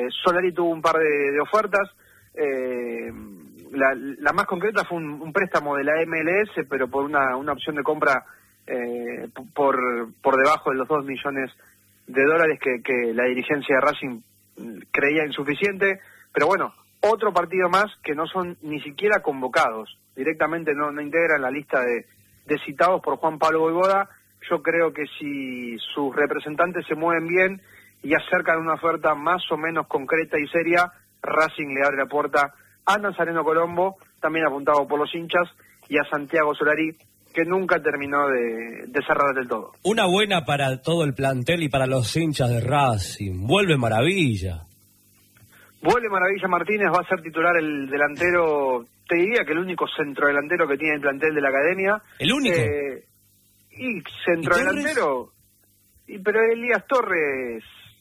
Solari tuvo un par de ofertas. La más concreta fue un préstamo de la MLS, pero por una opción de compra por debajo de los $2 millones que la dirigencia de Racing creía insuficiente. Pero bueno, otro partido más que no son ni siquiera convocados, directamente no integran la lista de citados por Juan Pablo Vojvoda. Yo creo que si sus representantes se mueven bien y acercan una oferta más o menos concreta y seria, Racing le abre la puerta a Nazareno Colombo, también apuntado por los hinchas, y a Santiago Solari, que nunca terminó de cerrar del todo. Una buena para todo el plantel y para los hinchas de Racing. Vuelve Maravilla. Vuelve Maravilla Martínez, va a ser titular el delantero, te diría que el único centrodelantero que tiene el plantel de la academia. ¿El único? Y centrodelantero. Pero Elías Torres,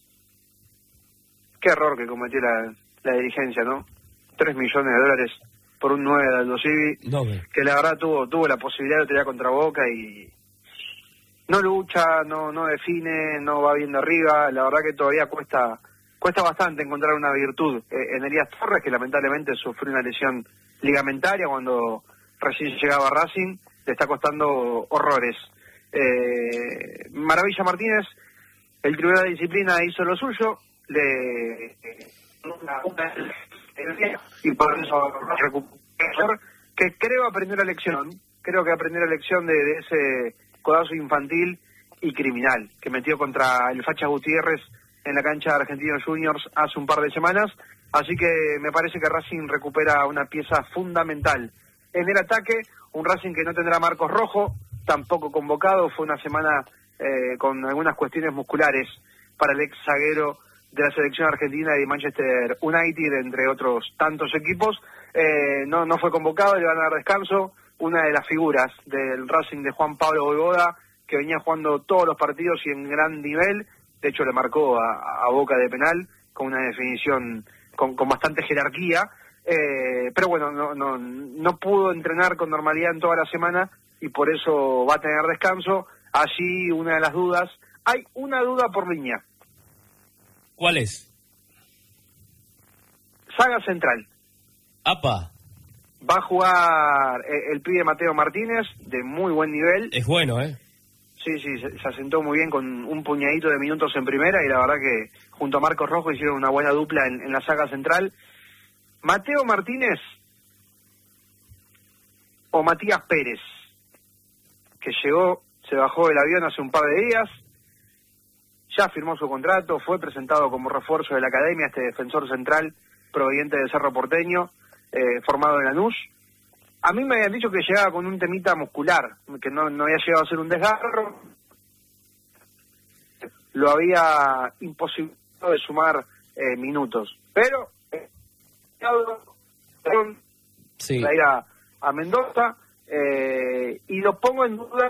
qué error que cometió la dirigencia, ¿no? $3 millones por un 9 de Aldo Civi, que la verdad tuvo la posibilidad de tirar contra Boca y no lucha, no define, no va bien de arriba. La verdad que todavía cuesta bastante encontrar una virtud en Elías Torres, que lamentablemente sufrió una lesión ligamentaria cuando recién llegaba a Racing. Le está costando horrores. Maravilla Martínez, el Tribunal de Disciplina hizo lo suyo, y por eso recuperar, que creo aprendió la lección, de ese codazo infantil y criminal que metió contra el Facha Gutiérrez en la cancha de Argentinos Juniors hace un par de semanas. Así que me parece que Racing recupera una pieza fundamental en el ataque, un Racing que no tendrá Marcos Rojo, tampoco convocado. Fue una semana con algunas cuestiones musculares para el ex zaguero de la selección argentina y de Manchester United, entre otros tantos equipos. No fue convocado, le van a dar descanso. Una de las figuras del Racing de Juan Pablo Vojvoda, que venía jugando todos los partidos y en gran nivel. De hecho, le marcó a Boca de penal con una definición con bastante jerarquía. Pero bueno, no pudo entrenar con normalidad en toda la semana y por eso va a tener descanso. Allí una de las dudas. Hay una duda por línea. ¿Cuál es? Saga central. ¡Apa! Va a jugar el pibe Mateo Martínez, de muy buen nivel. Es bueno, ¿eh? Sí, se asentó muy bien con un puñadito de minutos en primera y la verdad que junto a Marcos Rojo hicieron una buena dupla en la saga central. Mateo Martínez o Matías Pérez, que se bajó del avión hace un par de días, ya firmó su contrato, fue presentado como refuerzo de la academia, este defensor central proveniente del Cerro Porteño, formado en Lanús. A mí me habían dicho que llegaba con un temita muscular, que no había llegado a ser un desgarro, lo había imposibilitado de sumar minutos, pero sí, para ir a Mendoza, y lo pongo en duda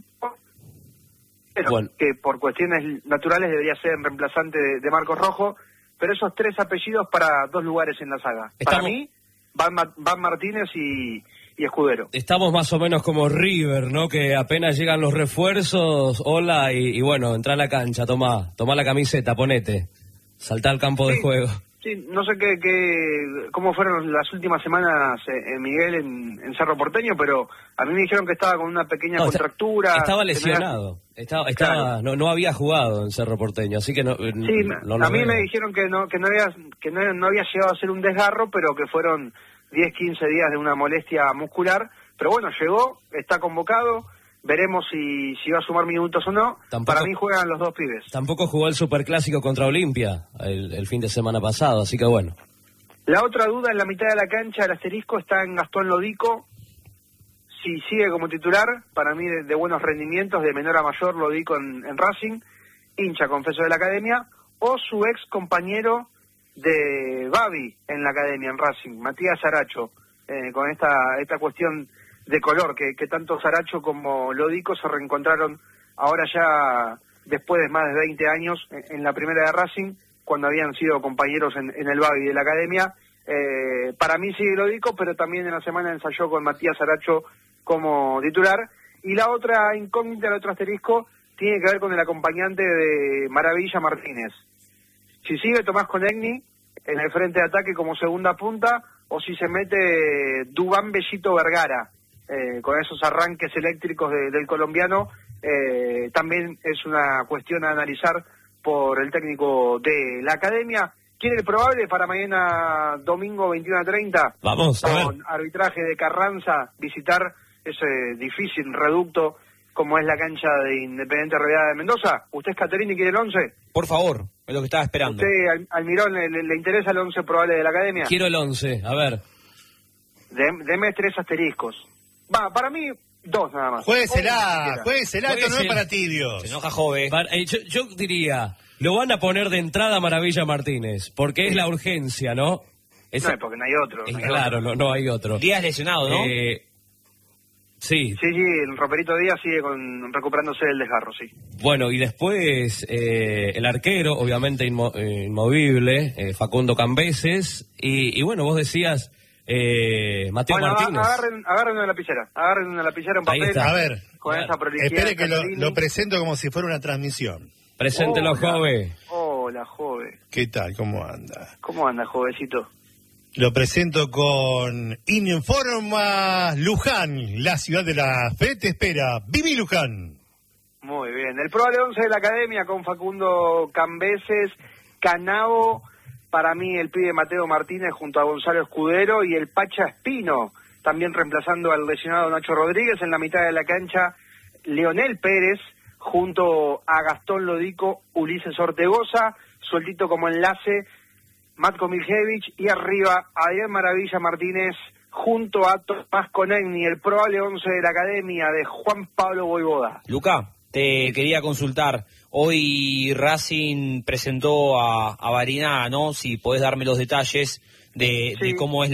bueno, que por cuestiones naturales debería ser en reemplazante de Marcos Rojo, pero esos tres apellidos para dos lugares en la saga. Para mí van Martínez y Escudero. Estamos más o menos como River, ¿no? Que apenas llegan los refuerzos, hola, y bueno, entra a la cancha, toma la camiseta, ponete, saltá al campo de juego. Sí, no sé cómo fueron las últimas semanas, Miguel, en Cerro Porteño, pero a mí me dijeron que estaba con una pequeña contractura. Estaba lesionado, claro. no había jugado en Cerro Porteño, así que no. Sí, a mí me dijeron que no había llegado a ser un desgarro, pero que fueron 10, 15 días de una molestia muscular. Pero bueno, llegó, está convocado. Veremos si va a sumar minutos o no. Para mí juegan los dos pibes. Tampoco jugó el Superclásico contra Olimpia el fin de semana pasado, así que bueno. La otra duda en la mitad de la cancha, el asterisco, está en Gastón Lodico. Si sigue como titular, para mí de buenos rendimientos, de menor a mayor, Lodico en Racing, hincha, confeso, de la academia, o su ex compañero de Babi en la academia, en Racing, Matías Saracho, con esta cuestión de color, que tanto Saracho como Lodico se reencontraron ahora ya después de más de 20 años en la primera de Racing, cuando habían sido compañeros en el Babi de la academia. Para mí sigue Lodico, pero también en la semana ensayó con Matías Saracho como titular. Y la otra incógnita, el otro asterisco, tiene que ver con el acompañante de Maravilla Martínez. Si sigue Tomás Conegni, en el frente de ataque como segunda punta, o si se mete Duván Bellito Vergara, con esos arranques eléctricos del colombiano. También es una cuestión a analizar por el técnico de la academia. ¿Quién es el probable para mañana domingo 21:30? Vamos, a ver. Con arbitraje de Carranza, visitar ese difícil reducto como es la cancha de Independiente Realidad de Mendoza. ¿Usted, Caterini, quiere el 11? Por favor, es lo que estaba esperando. ¿Usted, Almirón, le interesa el 11 probable de la academia? Quiero el 11, a ver. Deme 3 asteriscos. Para mí, 2 nada más. Juéguesela, esto no es para tibios. Se enoja Jove. Yo diría, lo van a poner de entrada a Maravilla Martínez, porque es la urgencia, ¿no? No, es porque no hay otro. Claro, no hay otro. Díaz lesionado, ¿no? Sí. Sí, el Roperito Díaz sigue recuperándose del desgarro, sí. Bueno, y después el arquero, obviamente inmovible, Facundo Cambeses, y bueno, vos decías Mateo Martínez. Agarren una lapicera, un papel. A ver, con esa prolijidad. espere que lo presento como si fuera una transmisión. Preséntelo, Jove. Hola, Jove. ¿Qué tal? ¿Cómo anda? ¿Cómo anda, Jovecito? Lo presento con Informa Luján, la ciudad de la fe te espera. Vivi Luján. Muy bien. El probable 11 de la academia con Facundo Cambeses, Canavo, para mí el pibe Mateo Martínez junto a Gonzalo Escudero y el Pacha Espino, también reemplazando al lesionado Nacho Rodríguez. En la mitad de la cancha, Leonel Pérez junto a Gastón Lodico, Ulises Ortegoza, sueltito como enlace Matko Miljevich, y arriba Adrián Maravilla Martínez junto a Tomás Conegni, el probable 11 de la academia de Juan Pablo Voivoda. Luca, te quería consultar. Hoy Racing presentó a Barinaga, ¿no? Si podés darme los detalles de cómo es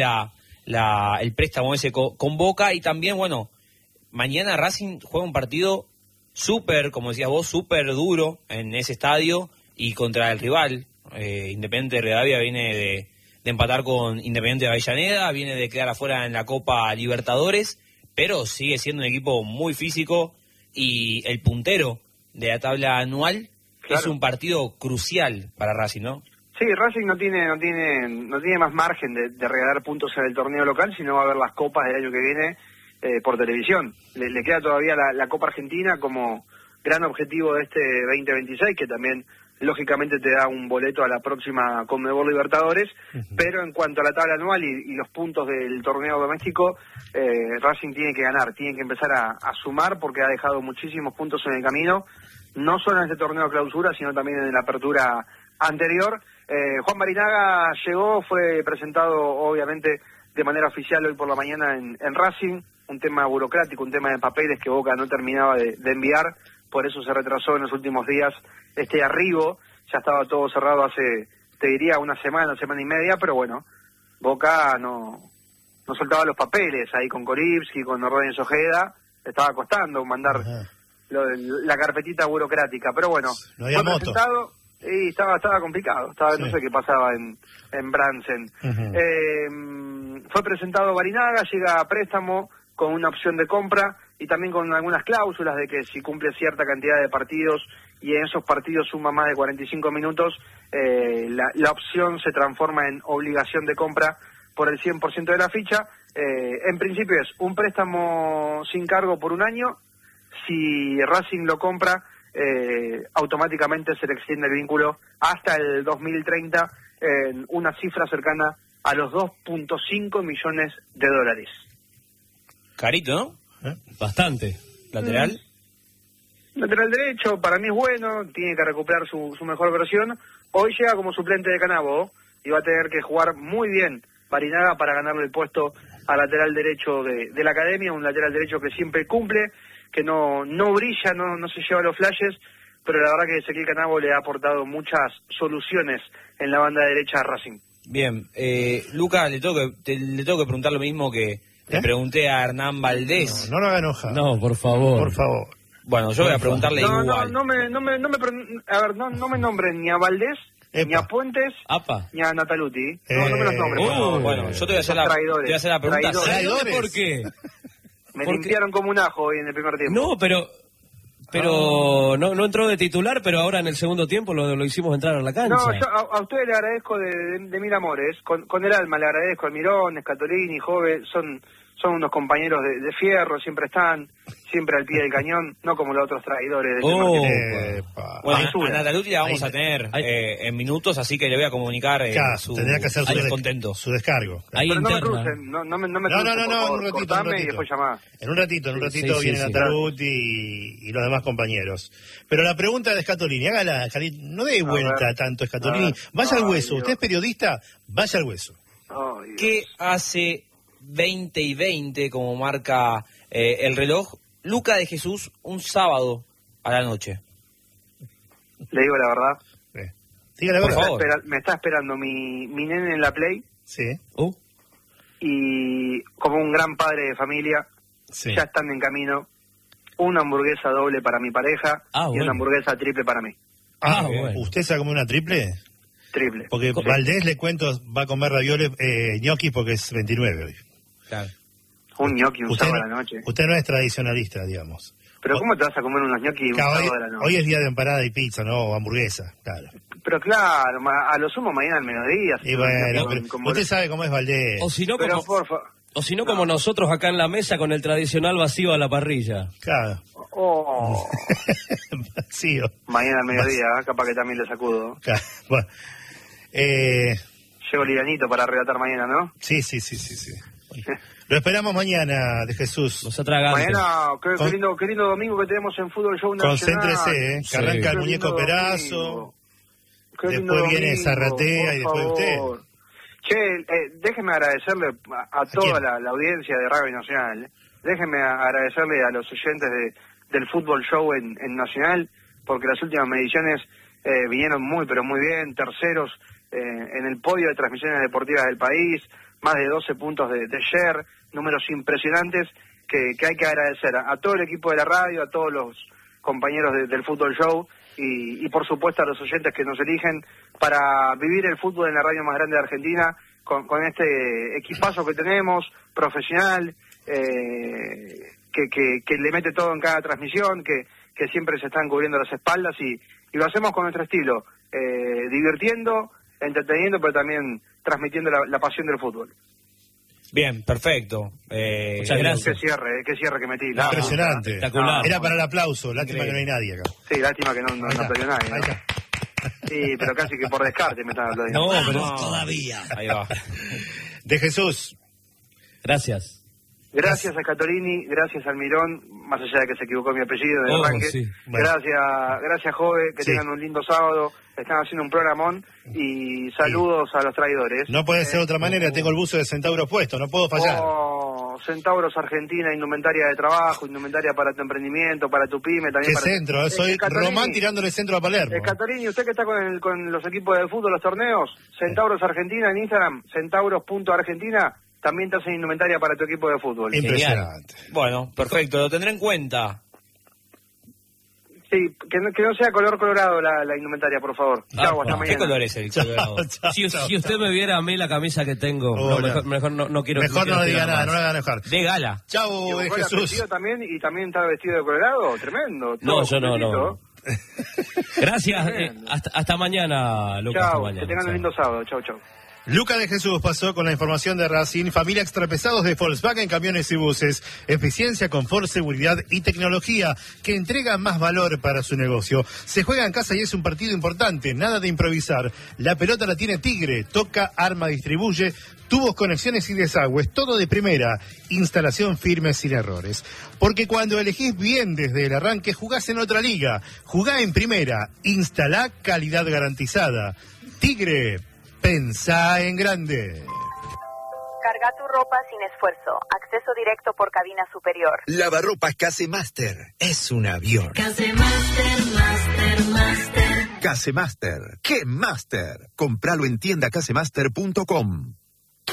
el préstamo ese con Boca. Y también, bueno, mañana Racing juega un partido súper, como decías vos, súper duro en ese estadio y contra el rival. Independiente de Rivadavia viene de empatar con Independiente de Avellaneda, viene de quedar afuera en la Copa Libertadores, pero sigue siendo un equipo muy físico y el puntero de la tabla anual. Claro. Es un partido crucial para Racing, ¿no? Sí, Racing no tiene más margen de regalar puntos en el torneo local, sino va a ver las copas del año que viene por televisión. Le queda todavía la Copa Argentina como gran objetivo de este 2026, que también lógicamente te da un boleto a la próxima Conmebol Libertadores, pero en cuanto a la tabla anual y los puntos del torneo doméstico, Racing tiene que ganar, tiene que empezar a sumar, porque ha dejado muchísimos puntos en el camino, no solo en este torneo de clausura, sino también en la apertura anterior. Juan Barinaga llegó, fue presentado obviamente de manera oficial hoy por la mañana en Racing, un tema burocrático, un tema de papeles que Boca no terminaba de enviar, por eso se retrasó en los últimos días este arribo. Ya estaba todo cerrado hace, te diría, una semana y media, pero bueno, Boca no soltaba los papeles ahí con Koripski, con Ordóñez Ojeda, estaba costando mandar la carpetita burocrática, pero bueno, no había fue presentado y estaba complicado, no sé qué pasaba en Bransen. Fue presentado Barinaga, llega a préstamo con una opción de compra y también con algunas cláusulas de que si cumple cierta cantidad de partidos y en esos partidos suma más de 45 minutos, la opción se transforma en obligación de compra por el 100% de la ficha. En principio es un préstamo sin cargo por un año. Si Racing lo compra, automáticamente se le extiende el vínculo hasta el 2030 en una cifra cercana a los 2.5 millones de dólares. Carito, ¿no? Bastante. ¿Lateral? Lateral derecho, para mí es bueno, tiene que recuperar su mejor versión. Hoy llega como suplente de Canavo y va a tener que jugar muy bien Barinaga para ganarle el puesto a lateral derecho de la academia, un lateral derecho que siempre cumple, que no brilla, no se lleva los flashes, pero la verdad que Ezequiel Canavo le ha aportado muchas soluciones en la banda derecha a Racing. Bien, Luca, le tengo que preguntar lo mismo que le pregunté a Hernán Valdés. No lo haga enojar. No, por favor. Por favor. Bueno, yo voy a preguntarle igual. No me nombren ni a Valdés, ni a Puentes, ni a Nataluti. No me los nombren. Bueno, yo te voy a hacer la pregunta. ¿Traidores? ¿Por qué? Me limpiaron como un ajo hoy en el primer tiempo. No, pero Pero no entró de titular, pero ahora en el segundo tiempo lo hicimos entrar a la cancha. No, yo a ustedes le agradezco de mil amores, con el alma le agradezco, a Mirón, Scatolini, Jove, son unos compañeros de fierro, siempre están, siempre al pie del cañón, no como los otros traidores. Bueno, a Nataluti la vamos a tener en minutos, así que le voy a comunicar tendría que hacer su descargo. Pero no me crucen, no me crucen, un ratito, cortame y después llamá. En un ratito viene Nataluti y los demás compañeros. Pero la pregunta de Scatolini, hágala, no dé vuelta tanto Scatolini, vaya al hueso, usted es periodista, vaya al hueso. ¿Qué hace 20 y 20, como marca el reloj, Luca de Jesús un sábado a la noche? Le digo la verdad. Dígale, por favor. Me está esperando mi nene en la Play. Sí. Y como un gran padre de familia, ya están en camino una hamburguesa doble para mi pareja y una hamburguesa triple para mí. Bueno. ¿Usted se va a comer una triple? Triple. Porque Valdés, le cuento, va a comer ravioles, ñoqui porque es 29 hoy. Claro. Un ñoqui un sábado a la noche. Usted no es tradicionalista, digamos. Pero ¿cómo te vas a comer unos ñoqui un sábado a la noche? Hoy es día de empanada y pizza, ¿no? O hamburguesa, claro. Pero claro, a lo sumo mañana al mediodía. Y bueno, usted sabe cómo es Valdés. O si no, como nosotros acá en la mesa con el tradicional vacío a la parrilla. Claro. Vacío. Mañana al mediodía, capaz que también le sacudo. Claro. Bueno. Llego liranito para relatar mañana, ¿no? Sí. Lo esperamos mañana, de Jesús. Mañana, qué lindo domingo que tenemos en Fútbol Show Nacional. Concéntrese, que arranca el muñeco Perazo, después viene Zarratea y después usted. Che, déjeme agradecerle a toda la audiencia de Radio Nacional. Déjenme agradecerle a los oyentes del Fútbol Show en Nacional, porque las últimas mediciones vinieron muy, pero muy bien, terceros en el podio de transmisiones deportivas del país, más de 12 puntos de share, números impresionantes que hay que agradecer a todo el equipo de la radio, a todos los compañeros del Fútbol Show y por supuesto a los oyentes que nos eligen para vivir el fútbol en la radio más grande de Argentina con este equipazo que tenemos, profesional, que le mete todo en cada transmisión, que siempre se están cubriendo las espaldas y lo hacemos con nuestro estilo, divirtiendo, entreteniendo, pero también transmitiendo la pasión del fútbol. Bien, perfecto. Muchas gracias. Qué cierre que metí. Impresionante. Era para el aplauso, lástima que no hay nadie acá. Sí, lástima que no aplaudió nadie, ¿no? Sí, pero casi que por descarte me están aplaudiendo. No, pero todavía. Ahí va. De Jesús. Gracias. Gracias a Scatolini, gracias al Mirón, más allá de que se equivocó mi apellido en el arranque. Sí. Bueno. Gracias Jove, que tengan un lindo sábado, están haciendo un programón y saludos a los traidores. No puede ser de otra manera, tengo el buzo de Centauro puesto, no puedo fallar. Centauros Argentina, indumentaria de trabajo, indumentaria para tu emprendimiento, para tu pyme, también. ¿Qué para centro? Soy Román tirándole centro a Palermo. Scatolini, usted que está con los equipos de fútbol, los torneos, Centauros Argentina en Instagram, centauros.argentina, también te hacen indumentaria para tu equipo de fútbol. Impresionante. Bueno, perfecto, lo tendré en cuenta. Sí, que no sea color colorado la indumentaria, por favor. Chau, hasta mañana. ¿Qué color es el colorado? Si usted me viera a mí la camisa que tengo, mejor no quiero. Mejor no diga nada, no la haga enojar. De gala. Chau, de Jesús. También, y también está vestido de colorado, tremendo. No, yo no. Gracias, hasta mañana, Lucas. Chau, que tengan un lindo sábado. Chau. Luca de Jesús pasó con la información de Racing. Familia extrapesados de Volkswagen Camiones y Buses. Eficiencia, confort, seguridad y tecnología que entrega más valor para su negocio. Se juega en casa y es un partido importante. Nada de improvisar. La pelota la tiene Tigre. Toca, arma, distribuye. Tubos, conexiones y desagües. Todo de primera. Instalación firme sin errores. Porque cuando elegís bien desde el arranque, jugás en otra liga. Jugá en primera. Instalá calidad garantizada. Tigre. Pensá en grande. Carga tu ropa sin esfuerzo. Acceso directo por cabina superior. Lavarropas Casemaster. Es un avión. Casemaster, Master. Casemaster. ¡Qué Master! Compralo en tiendacasemaster.com.